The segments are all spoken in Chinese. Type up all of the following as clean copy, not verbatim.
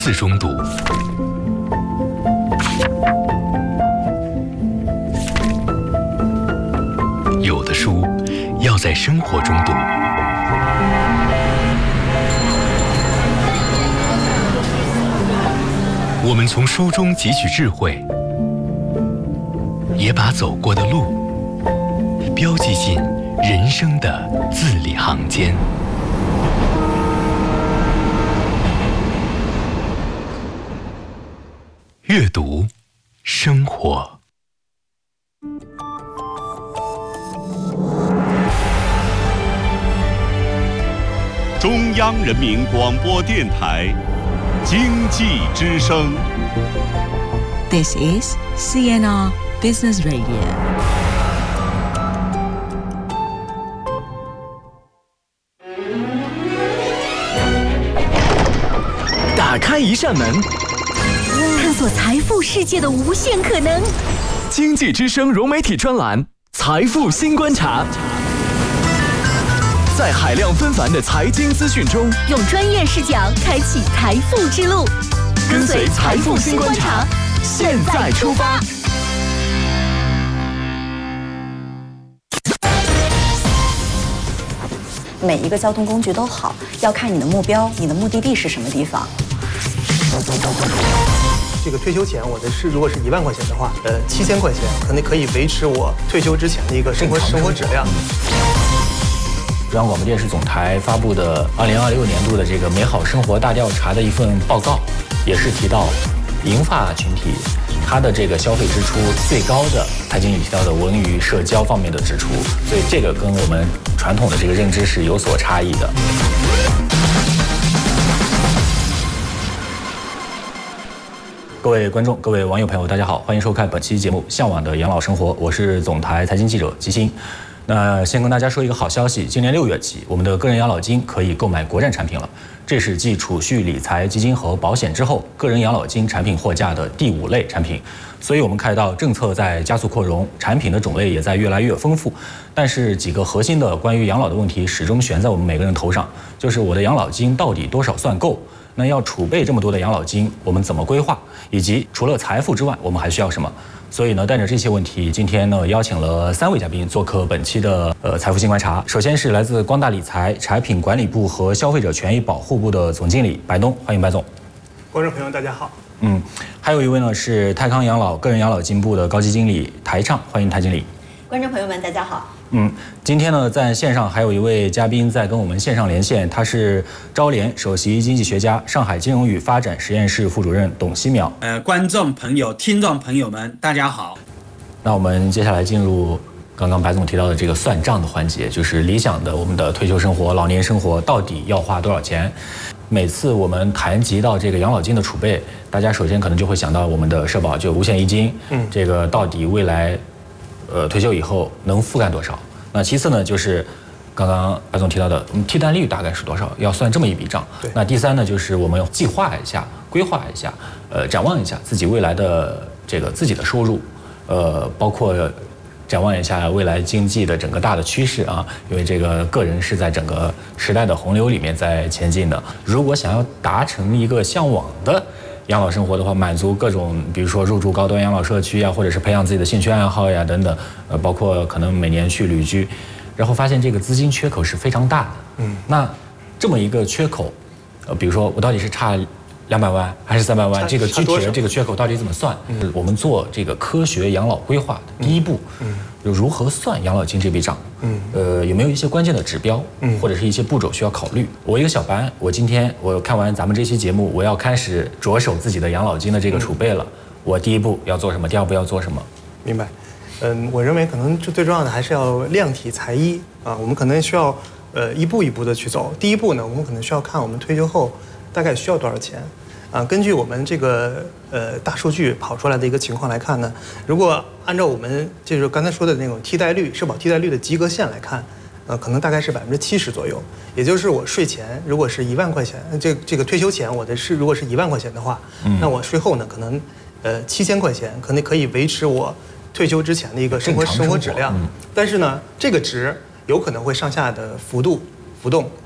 字中读。有的书要在生活中读。我们从书中汲取智慧，也把走过的路标记进人生的字里行间。阅读，生活。 中央人民广播电台经济之声。 This is CNR Business Radio. 打开一扇门， 探索财富世界的无限可能。 经济之声融媒体专栏《财富新观察》，在海量纷繁的财经资讯中， 用专业视角开启财富之路。 跟随财富新观察，现在出发。 每一个交通工具都好，要看你的目标，你的目的地是什么地方。 这个退休前我的如果是1万块钱的话，7000块钱可能可以维持我退休之前的一个生活质量。 中央广播电视总台发布的2026年度的这个美好生活大调查的一份报告，也是提到银发群体它的这个消费支出最高的，财经里提到的文娱社交方面的支出，所以这个跟我们传统的这个认知是有所差异的。各位观众、各位网友朋友，大家好，欢迎收看本期节目《向往的养老生活》，我是总台财经记者吉星。那先跟大家说一个好消息，今年6月起，我们的个人养老金可以购买国产产品了。这是继储蓄、理财、基金和保险之后，个人养老金产品货架的第5类产品。所以我们看到政策在加速扩容，产品的种类也在越来越丰富。但是几个核心的关于养老的问题始终悬在我们每个人头上，就是我的养老金到底多少算够？那要储备这么多的养老金，我们怎么规划？以及除了财富之外，我们还需要什么？所以呢，带着这些问题，今天呢邀请了3位嘉宾做客本期的财富新观察。首先是来自光大理财产品管理部和消费者权益保护部的总经理白东，欢迎白总。 观众朋友大家好。 还有一位呢是泰康养老个人养老金部的高级经理台畅，欢迎台经理。 观众朋友们大家好。 今天呢，在线上还有一位嘉宾在跟我们线上连线，他是招联首席经济学家、上海金融与发展实验室副主任董希淼。 观众朋友、听众朋友们，大家好。 那我们接下来进入刚刚白总提到的这个算账的环节，就是理想的我们的退休生活、老年生活到底要花多少钱？每次我们谈及到这个养老金的储备，大家首先可能就会想到我们的社保就五险一金，这个到底未来退休以后能覆盖多少？那其次呢，就是刚刚白总提到的，替代率大概是多少？要算这么一笔账。那第三呢，就是我们要计划一下、规划一下，展望一下自己未来的这个自己的收入，包括展望一下未来经济的整个大的趋势啊，因为这个个人是在整个时代的洪流里面在前进的。如果想要达成一个向往的养老生活的话，满足各种，比如说入住高端养老社区呀，或者是培养自己的兴趣爱好呀等等，包括可能每年去旅居，然后发现这个资金缺口是非常大的。那这么一个缺口，比如说我到底是差200万还是300万，这个具体的这个缺口到底怎么算？我们做这个科学养老规划的第一步，就如何算养老金这笔账？有没有一些关键的指标，或者是一些步骤需要考虑？我一个小白，我今天我看完咱们这期节目，我要开始着手自己的养老金的这个储备了。我第一步要做什么？第二步要做什么？ 明白。我认为可能最重要的还是要量体裁衣啊，我们可能需要一步一步的去走。第一步呢，我们可能需要看我们退休后大概需要多少钱。根据我们这个大数据跑出来的一个情况来看呢，如果按照我们就是刚才说的那种替代率、社保替代率的及格线来看，可能大概是70%左右。也就是我税前如果是1万块钱，这个退休前我的如果是1万块钱的话，那我税后呢可能7000块钱可能可以维持我退休之前的一个生活质量。但是呢，这个值有可能会上下的浮动。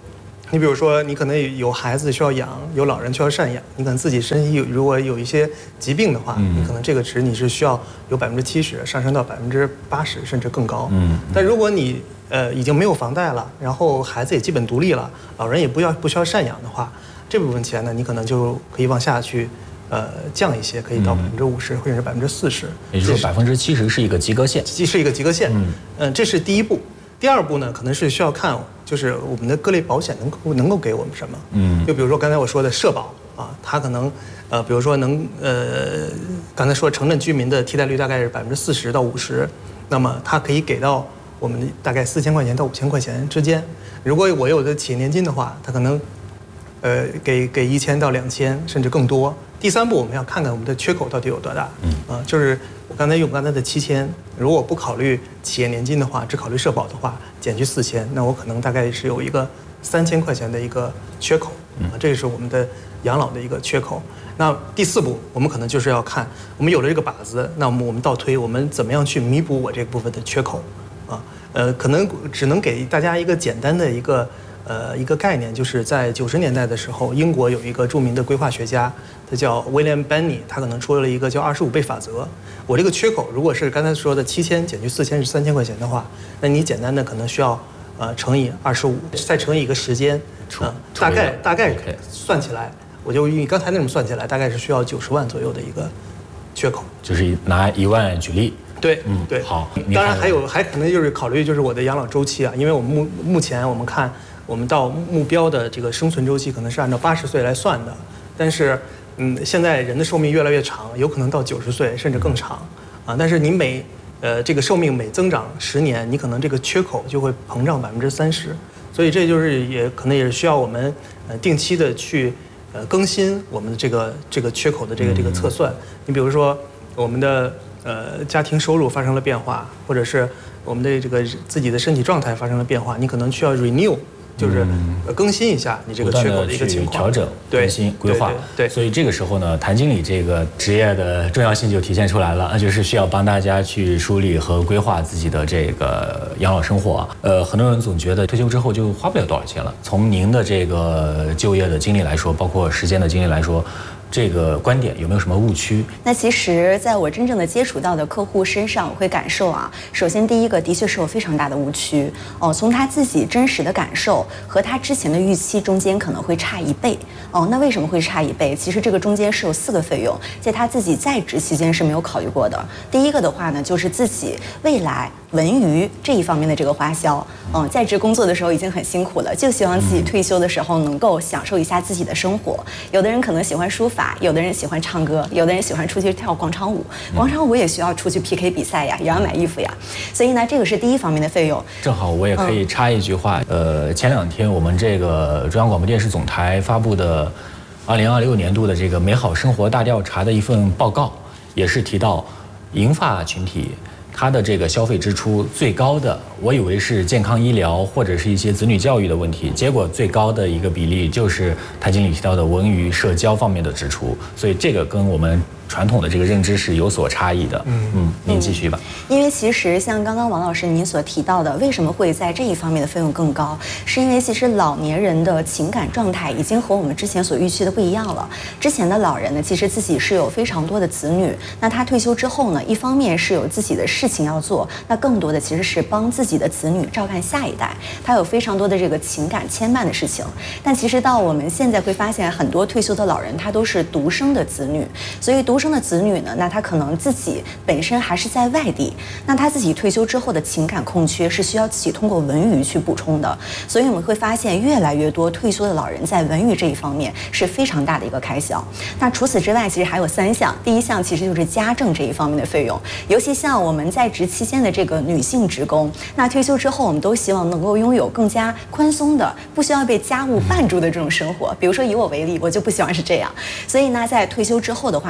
你比如说，你可能有孩子需要养，有老人需要赡养，你可能自己身体如果有一些疾病的话，你可能这个值你是需要有70%上升到80%甚至更高。但如果你已经没有房贷了，然后孩子也基本独立了，老人也不需要赡养的话，这部分钱呢，你可能就可以往下去降一些，可以到50%或者是40%。 也就是说70%是一个及格线， 是一个及格线。这是第一步。第二步呢，可能是需要看就是我们的各类保险能够给我们什么。就比如说刚才我说的社保啊，它可能比如说刚才说城镇居民的替代率大概是40%到50%，那么它可以给到我们大概4000块钱到5000块钱之间。如果我有的企业年金的话，它可能给1000到2000甚至更多。第三步我们要看看我们的缺口到底有多大。就是我刚才的7000，如果不考虑企业年金的话，只考虑社保的话，减去4000，那我可能大概是有一个3000块钱的一个缺口。这个是我们的养老的一个缺口。那第四步，我们可能就是要看我们有了这个靶子，那我们倒推我们怎么样去弥补我这部分的缺口可能只能给大家一个简单的一个概念，就是在90年代的时候，英国有一个著名的规划学家，他叫 William Benny， 他可能出了一个叫25倍法则。我这个缺口如果是刚才说的7000减去4000是3000块钱的话，那你简单的可能需要乘以25，再乘以一个时间，大概算起来，我就以刚才那种算起来，大概是需要90万左右的一个缺口。 就是拿1万举例。 对，对， 好。 当然还可能就是考虑就是我的养老周期啊，因为我们目前我们看我们到目标的这个生存周期可能是按照80岁来算的，但是现在人的寿命越来越长，有可能到90岁甚至更长但是你这个寿命每增长10年，你可能这个缺口就会膨胀30%，所以这就是也可能也是需要我们定期的去更新我们的这个缺口的这个测算。你比如说我们的家庭收入发生了变化，或者是我们的这个自己的身体状态发生了变化，你可能需要 renew， 就是更新一下你这个缺口的一个情况， 调整、更新、规划。对，所以这个时候呢，谭经理这个职业的重要性就体现出来了，就是需要帮大家去梳理和规划自己的这个养老生活。很多人总觉得退休之后就花不了多少钱了。从您的这个就业的经历来说，包括时间的经历来说，这个观点有没有什么误区？ 那其实在我真正的接触到的客户身上，我会感受首先第一个的确是有非常大的误区从他自己真实的感受和他之前的预期中间可能会差1倍那为什么会差1倍？其实这个中间是有4个费用，在他自己在职期间是没有考虑过的。第一个的话呢，就是自己未来文娱这一方面的这个花销在职工作的时候已经很辛苦了，就希望自己退休的时候能够享受一下自己的生活。有的人可能喜欢书法，有的人喜欢唱歌，有的人喜欢出去跳广场舞，广场舞也需要出去 PK 比赛呀，也要买衣服呀。所以呢，这个是第一方面的费用。 正好我也可以插一句话，前2天我们这个中央广播电视总台发布的2026年度的这个美好生活大调查的一份报告，也是提到银发群体它的这个消费支出最高的，我以为是健康医疗或者是一些子女教育的问题，结果最高的一个比例就是谭经理提到的文娱社交方面的支出，所以这个跟我们传统的这个认知是有所差异的。您继续吧。 因为其实像刚刚王老师您所提到的，为什么会在这一方面的费用更高，是因为其实老年人的情感状态已经和我们之前所预期的不一样了。之前的老人呢，其实自己是有非常多的子女，那他退休之后呢，一方面是有自己的事情要做，那更多的其实是帮自己的子女照看下一代，他有非常多的这个情感牵绊的事情。但其实到我们现在会发现，很多退休的老人他都是独生的子女，所以独生的子女呢，那他可能自己本身还是在外地，那他自己退休之后的情感空缺是需要自己通过文娱去补充的。所以我们会发现越来越多退休的老人在文娱这一方面是非常大的一个开销。那除此之外，其实还有3项，第一项其实就是家政这一方面的费用，尤其像我们在职期间的这个女性职工，那退休之后我们都希望能够拥有更加宽松的，不需要被家务绊住的这种生活。比如说以我为例，我就不希望是这样。所以呢，在退休之后的话呢，其实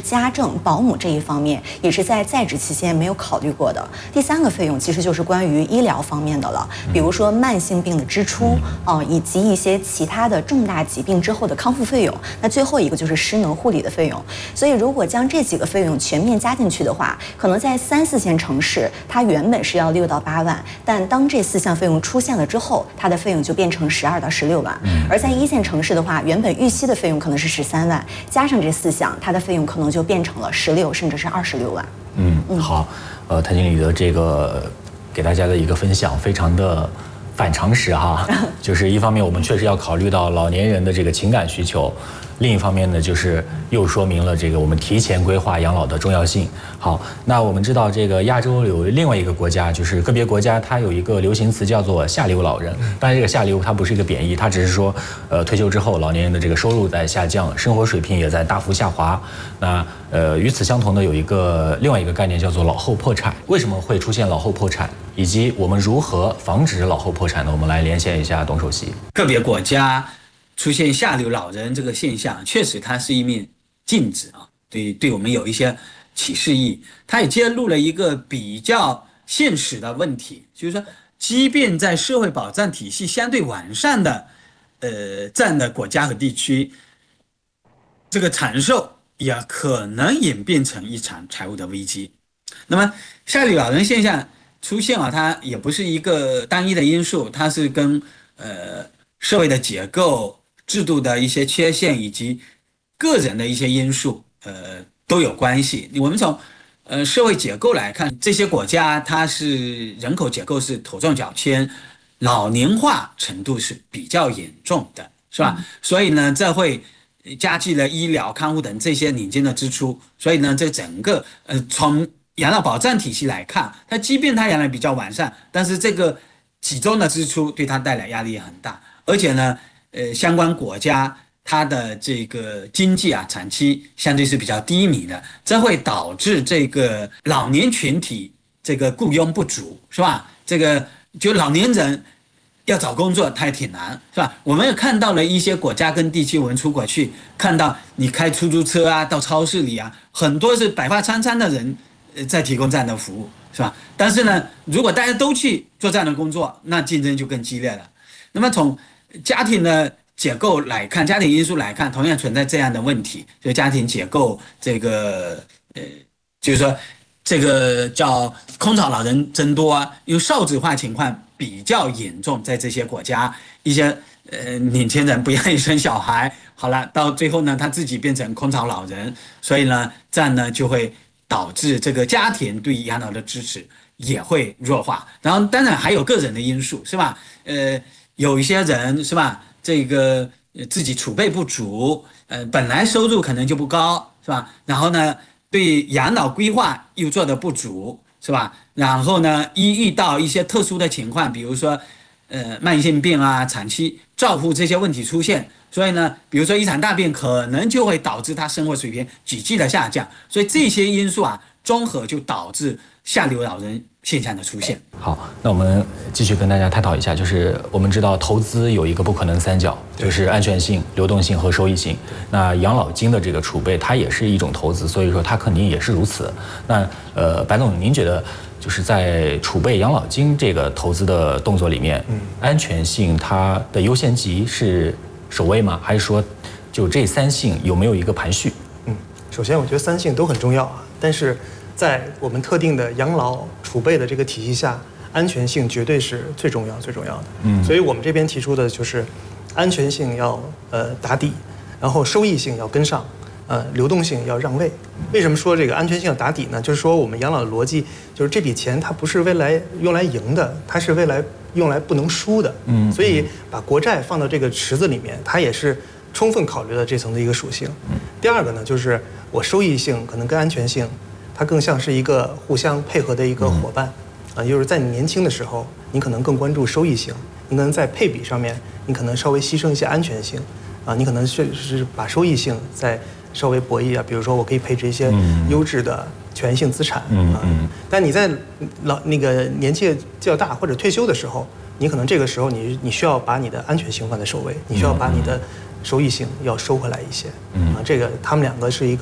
家政、保姆这一方面，也是在在职期间没有考虑过的。第3个费用其实就是关于医疗方面的了，比如说慢性病的支出以及一些其他的重大疾病之后的康复费用。那最后一个就是失能护理的费用。所以如果将这几个费用全面加进去的话，可能在3、4线城市，它原本是要6到8万，但当这4项费用出现了之后，它的费用就变成12到16万。而在1线城市的话，原本预期的费用可能是13万，加上这4项，它的费用可能就变成了16甚至是26万。 好，谭经理的这个给大家的一个分享非常的反常识哈，就是一方面我们确实要考虑到老年人的这个情感需求，另一方面呢，就是又说明了这个我们提前规划养老的重要性。好，那我们知道这个亚洲有另外一个国家，就是个别国家它有一个流行词叫做下流老人。当然，这个下流它不是一个贬义，它只是说，退休之后老年人的这个收入在下降，生活水平也在大幅下滑。那与此相同的有另外一个概念叫做老后破产。为什么会出现老后破产，以及我们如何防止老后破产呢？我们来连线一下董首席。 个别国家出现下流老人这个现象，确实它是一面镜子啊，对我们有一些启示意义。它也揭露了一个比较现实的问题，就是说，即便在社会保障体系相对完善的这样的国家和地区，这个长寿也可能演变成一场财务的危机。那么下流老人现象出现啊，它也不是一个单一的因素，它是跟社会的结构、制度的一些缺陷以及个人的一些因素都有关系。我们从社会结构来看，这些国家它是人口结构是头重脚轻，老龄化程度是比较严重的，是吧？所以呢，这会加剧了医疗看护等这些领先的支出。所以呢，这整个从养老保障体系来看，它即便它原来比较完善，但是这个集中的支出对它带来压力也很大。而且呢，相关国家它的这个经济啊，长期相对是比较低迷的，这会导致这个老年群体这个雇佣不足，是吧？这个就老年人要找工作，它也挺难，是吧？我们也看到了一些国家跟地区，我们出国去看到，你开出租车啊，到超市里啊，很多是百花苍苍的人在提供这样的服务，是吧？但是呢，如果大家都去做这样的工作，那竞争就更激烈了。那么从家庭的结构来看，家庭因素来看，同样存在这样的问题，就家庭结构这个就是说这个叫空巢老人增多啊，因为少子化情况比较严重，在这些国家，一些年轻人不愿意生小孩，好了，到最后呢，他自己变成空巢老人，所以呢，这样呢就会导致这个家庭对养老的支持也会弱化。然后当然还有个人的因素，是吧？有一些人是吧，这个自己储备不足，本来收入可能就不高，是吧？然后呢，对养老规划又做得不足，是吧？然后呢，遇到一些特殊的情况，比如说慢性病啊、长期照护这些问题出现，所以呢，比如说一场大病可能就会导致他生活水平急剧的下降，所以这些因素啊，综合就导致下流老人现象的出现。 好，那我们继续跟大家探讨一下，就是我们知道投资有一个不可能三角，就是安全性、流动性和收益性。那养老金的这个储备，它也是一种投资，所以说它肯定也是如此。那白总，您觉得就是在储备养老金这个投资的动作里面，安全性它的优先级是首位吗？还是说就这3性有没有一个排序？ 首先我觉得3性都很重要啊，但是在我们特定的养老储备的这个体系下，安全性绝对是最重要的。所以我们这边提出的就是安全性要打底，然后收益性要跟上，流动性要让位。为什么说这个安全性要打底呢？就是说我们养老的逻辑就是这笔钱它不是用来赢的，它是用来不能输的。所以把国债放到这个池子里面，它也是充分考虑了这层的一个属性。第二个呢，就是我收益性可能跟安全性，它更像是一个互相配合的一个伙伴。就是在你年轻的时候，你可能更关注收益性，你可能在配比上面，你可能稍微牺牲一些安全性，你可能是把收益性再稍微博弈啊，比如说我可以配置一些优质的权益性资产。但你在那个年纪较大或者退休的时候，你可能这个时候你需要把你的安全性放在首位，你需要把你的收益性要收回来一些。这个他们两个是一个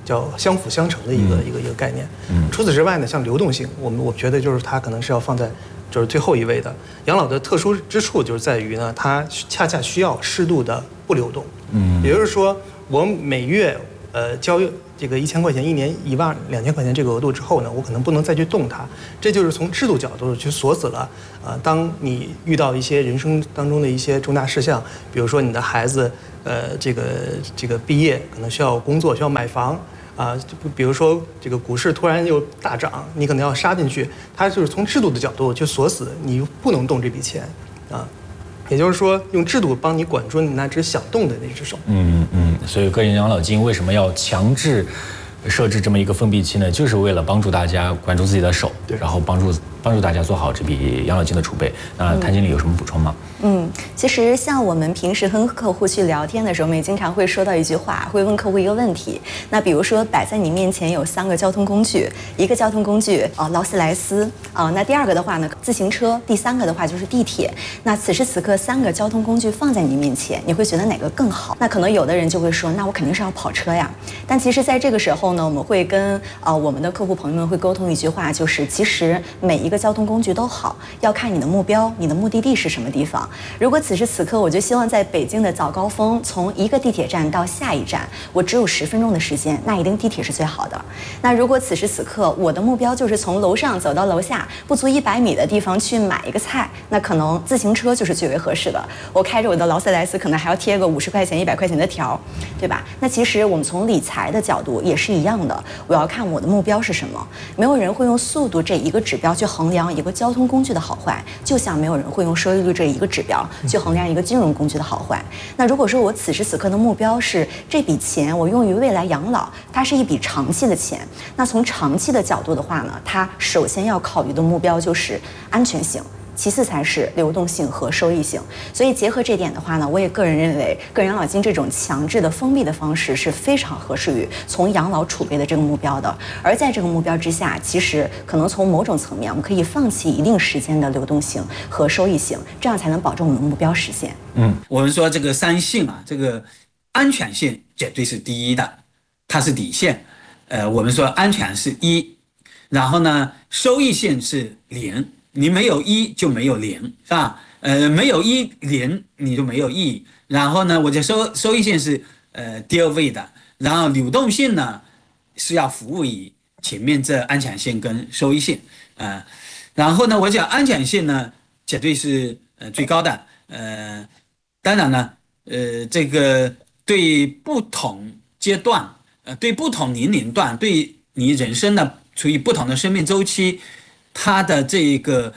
叫相辅相成的一个概念。除此之外呢，像流动性，我觉得就是它可能是要放在就是最后一位的。养老的特殊之处就是在于呢，它恰恰需要适度的不流动。也就是说，我每月交这个1000块钱，1年1万2000块钱这个额度之后呢，我可能不能再去动它。这就是从制度角度去锁死了。当你遇到一些人生当中的一些重大事项，比如说你的孩子这个毕业可能需要工作，需要买房。比如说这个股市突然又大涨，你可能要杀进去，它就是从制度的角度去锁死，你不能动这笔钱，也就是说用制度帮你管住你那只想动的那只手。 所以个人养老金为什么要强制设置这么一个封闭期呢？就是为了帮助大家管住自己的手，然后帮助大家做好这笔养老金的储备。那谭经理有什么补充吗？ 其实像我们平时跟客户去聊天的时候，我们也经常会说到一句话，会问客户一个问题。那比如说摆在你面前有3个交通工具，一个交通工具劳斯莱斯那第2个的话呢自行车，第3个的话就是地铁。那此时此刻3个交通工具放在你面前，你会觉得哪个更好？那可能有的人就会说，那我肯定是要跑车呀。但其实在这个时候呢，我们会跟我们的客户朋友们会沟通一句话，就是其实每一个交通工具都好，要看你的目标，你的目的地是什么地方。如果此时此刻我就希望在北京的早高峰从一个地铁站到下一站我只有10分钟的时间，那一定地铁是最好的。那如果此时此刻我的目标就是从楼上走到楼下不足100米的地方去买一个菜，那可能自行车就是最为合适的。我开着我的劳斯莱斯可能还要贴个50块钱100块钱的条，对吧？那其实我们从理财的角度也是一样的，我要看我的目标是什么。没有人会用速度这一个指标去衡量一个交通工具的好坏，就像没有人会用收益率这一个指标去衡量一个金融工具的好坏。那如果说我此时此刻的目标是这笔钱我用于未来养老，它是一笔长期的钱，那从长期的角度的话呢，它首先要考虑的目标就是安全性，其次才是流动性和收益性。所以结合这点的话呢，我也个人认为个人养老金这种强制的封闭的方式是非常合适于从养老储备的这个目标的。而在这个目标之下，其实可能从某种层面我们可以放弃一定时间的流动性和收益性，这样才能保证我们的目标实现。 我们说这个3性这个安全性绝对是第一的，它是底线。我们说安全是1，然后呢收益性是0，你没有1就没有0，是吧？没有1 0你就没有1。然后呢，我就收益性是第2位的，然后流动性呢是要服务于前面这安全性跟收益性。然后呢，我讲安全性呢绝对是最高的。当然呢，这个对不同阶段，对不同年龄段，对你人生的处于不同的生命周期，它的这个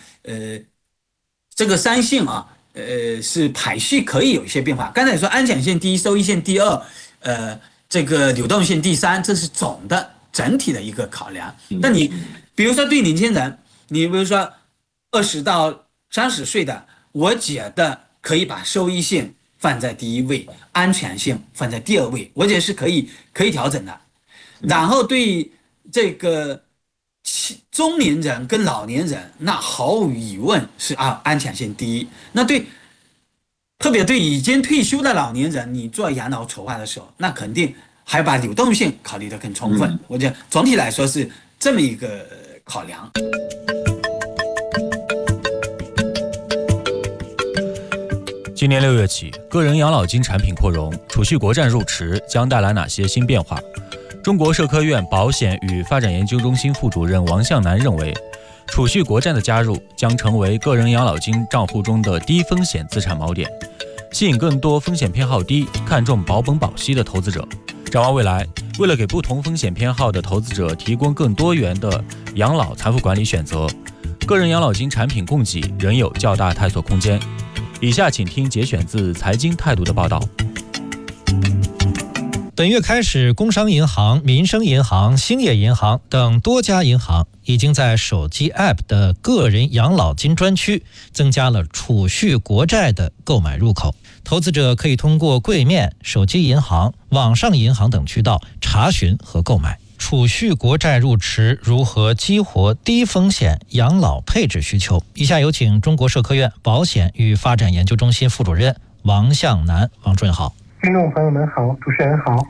3性是排序可以有一些变化。刚才说安全性第1，收益性第2，这个流动性第3，这是整体的一个考量。那你比如说对年轻人，你比如说20到30岁的，我觉得可以把收益性放在第1位，安全性放在第2位，我觉得是可以调整的。然后对这个中年人跟老年人，那毫无疑问是安全性第1。那特别对已经退休的老年人，你做养老筹划的时候，那肯定还把流动性考虑得更充分。我觉得总体来说是这么一个考量。 今年6月起，个人养老金产品扩容，储蓄国债入池将带来哪些新变化？中国社科院保险与发展研究中心副主任王向南认为，储蓄国债的加入将成为个人养老金账户中的低风险资产锚点，吸引更多风险偏好低、看重保本保息的投资者。展望未来，为了给不同风险偏好的投资者提供更多元的养老财富管理选择，个人养老金产品供给仍有较大探索空间。以下请听节选自财经态度的报道。 本月开始，工商银行、民生银行、兴业银行等多家银行已经在手机 App 的个人养老金专区增加了储蓄国债的购买入口。投资者可以通过柜面、手机银行、网上银行等渠道查询和购买。储蓄国债入池如何激活低风险养老配置需求？以下有请中国社科院保险与发展研究中心副主任王向南。王主任好。 听众朋友们好，主持人好。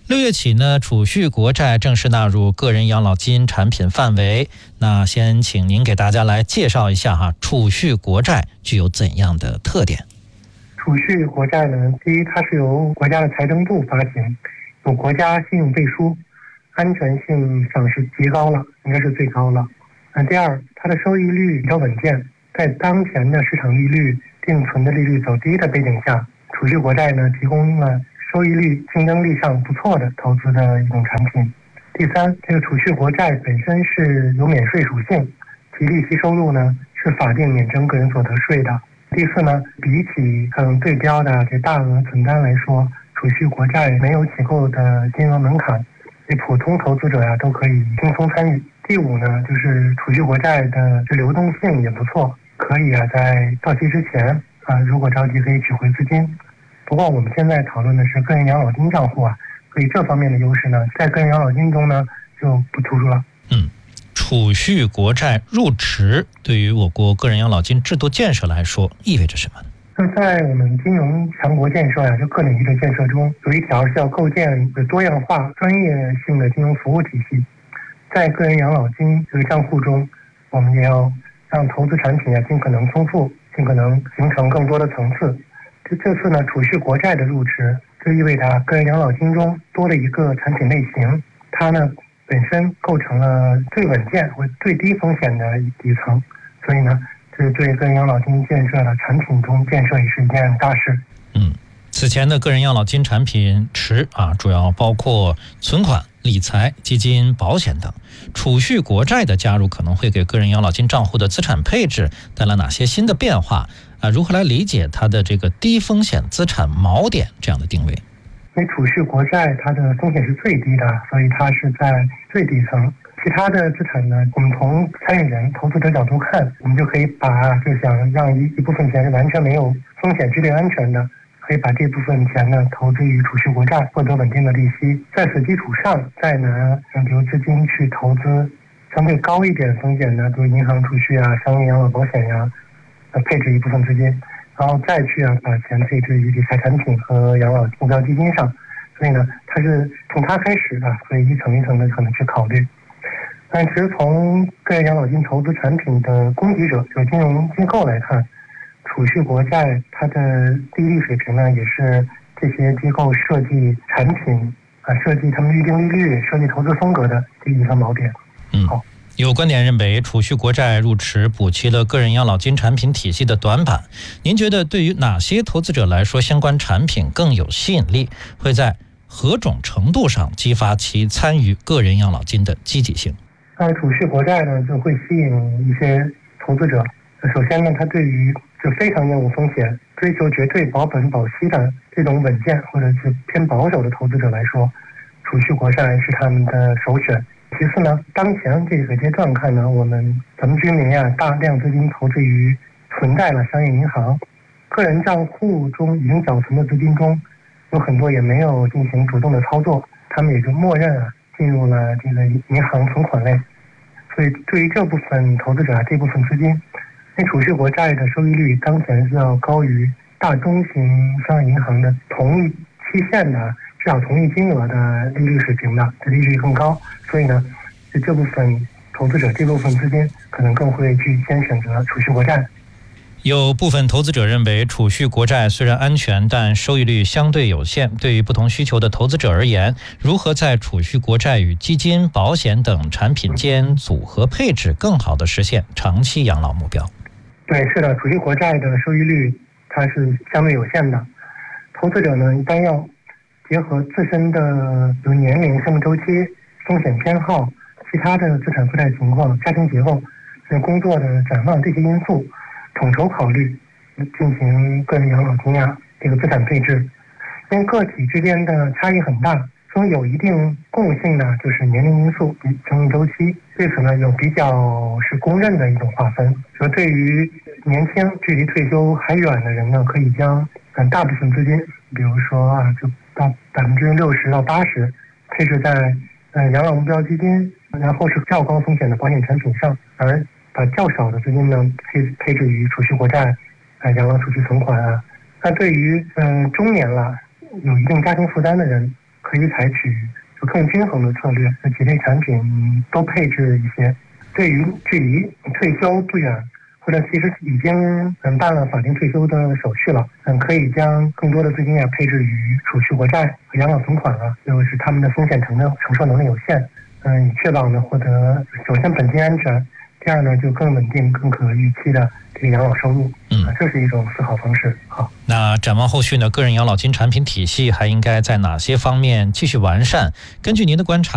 6月起呢，储蓄国债正式纳入个人养老金产品范围。那先请您给大家来介绍一下储蓄国债具有怎样的特点？ 储蓄国债呢，第一，它是由国家的财政部发行，有国家信用背书，安全性上是极高了，应该是最高了。第二，它的收益率比较稳健，在当前的市场利率、定存的利率走低的背景下，储蓄国债呢提供了收益率竞争力上不错的投资的一种产品。第三，这个储蓄国债本身是有免税属性，其利息收入呢是法定免征个人所得税的。第四呢，比起对标的这大额存单来说，储蓄国债没有起购的金额门槛，对普通投资者都可以轻松参与。第五呢，就是储蓄国债的这流动性也不错，可以在到期之前如果着急可以取回资金。不过我们现在讨论的是个人养老金账户所以这方面的优势呢，在个人养老金中呢就不突出了。 储蓄国债入池对于我国个人养老金制度建设来说意味着什么呢？ 在我们金融强国建设就各领域的建设中，有一条是要构建一个多样化、专业性的金融服务体系。在个人养老金这个账户中，我们也要让投资产品尽可能丰富，尽可能形成更多的层次。这次呢，储蓄国债的入池，就意味着个人养老金中多了一个产品类型，它呢本身构成了最稳健或最低风险的一层，所以呢，这是对个人养老金建设的产品中建设也是一件大事。 此前的个人养老金产品池主要包括存款、理财、基金、保险等。储蓄国债的加入可能会给个人养老金账户的资产配置带来哪些新的变化？如何来理解它的这个低风险资产锚点这样的定位？ 因为储蓄国债它的风险是最低的，所以它是在最底层。其他的资产呢，我们从参与人、投资者角度看，我们就可以就想让一部分钱是完全没有风险、绝对安全的，可以把这部分钱呢投资于储蓄国债，获得稳定的利息。在此基础上，再拿比如资金去投资相对高一点风险的，比如银行储蓄商业养老保险配置一部分资金，然后再去把钱配置于理财产品和养老目标基金上。所以呢，它是从它开始的，所以一层一层的可能去考虑。但其实从个人养老金投资产品的供给者，就是金融机构来看，储蓄国债它的利率水平呢，也是这些机构设计产品设计他们预定利率、设计投资风格的第一个锚点。好。 有观点认为，储蓄国债入池补齐了个人养老金产品体系的短板。您觉得对于哪些投资者来说，相关产品更有吸引力？会在何种程度上激发其参与个人养老金的积极性？ 储蓄国债呢，就会吸引一些投资者。首先呢，它对于就非常厌恶风险、追求绝对保本保息的这种稳健或者是偏保守的投资者来说，储蓄国债是他们的首选。其次呢，当前这个阶段看呢，咱们居民大量资金投资于存贷了商业银行，个人账户中已经缴存的资金中，有很多也没有进行主动的操作，他们也就默认进入了这个银行存款类。所以对于这部分投资者这部分资金，因为储蓄国债的收益率当前是要高于大中型商业银行的同一期限的至少同一金额的利率水平的，这利率更高。所以呢，这部分投资者这部分资金可能更会去先选择储蓄国债。 有部分投资者认为，储蓄国债虽然安全，但收益率相对有限。对于不同需求的投资者而言，如何在储蓄国债与基金、保险等产品间组合配置，更好地实现长期养老目标？ 对，是的，储蓄国债的收益率它是相对有限的。投资者呢，一般要结合自身的比如年龄、生命周期、风险偏好、其他的资产负债情况、家庭结构、工作的展望这些因素统筹考虑，进行个人养老金这个资产配置。因为个体之间的差异很大，所以有一定共性呢，就是年龄因素、生命周期。对此呢，有比较是公认的一种划分。说对于年轻、距离退休还远的人呢，可以将大部分资金，比如说就到60%到80%配置在养老目标基金，然后是较高风险的保险产品上，而把较少的资金呢配置于储蓄国债、养老储蓄存款那对于中年了有一定家庭负担的人， 可以采取更均衡的策略，几类产品都配置一些。对于距离退休不远，或者其实已经办了法定退休的手续了，可以将更多的资金配置于储蓄国债和养老存款了，就是他们的风险承受能力有限，以确保呢获得首先本金安全，第二呢就更稳定、更可预期的这个养老收入。这是一种思考方式。好， 那展望后续呢，个人养老金产品体系还应该在哪些方面继续完善？根据您的观察。